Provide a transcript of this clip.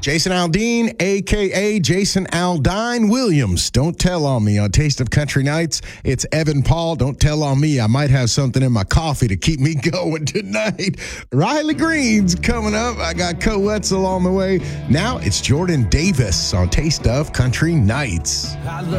Jason Aldean, a.k.a. Jason Aldyne Williams. Don't tell on me on Taste of Country Nights. It's Evan Paul. Don't tell on me. I might have something in my coffee to keep me going tonight. Riley Green's coming up. I got Co Wetzel on the way. Now it's Jordan Davis on Taste of Country Nights.